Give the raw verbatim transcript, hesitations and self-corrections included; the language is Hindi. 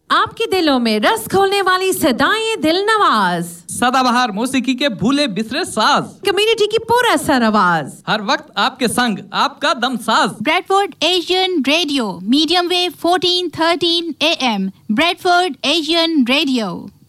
आपके दिलों में रस खोलने वाली सदाएं दिल नवाज, सदाबहार मौसीकी के भूले बिसरे साज, कम्युनिटी की पूरा सर आवाज, हर वक्त आपके संग आपका दम साज। Bradford Asian radio, medium wave fourteen thirteen A M, Bradford Asian radio.